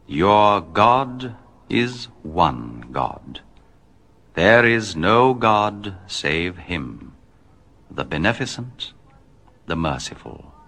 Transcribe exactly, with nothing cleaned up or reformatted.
Your God is one God. There is no God save him, the beneficent, the merciful.